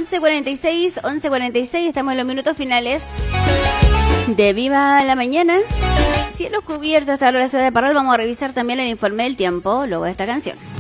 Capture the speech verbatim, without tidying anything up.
once cuarenta y seis, once cuarenta y seis, estamos en los minutos finales de Viva la Mañana. Cielos cubiertos hasta la hora de Parral. Vamos a revisar también el informe del tiempo luego de esta canción.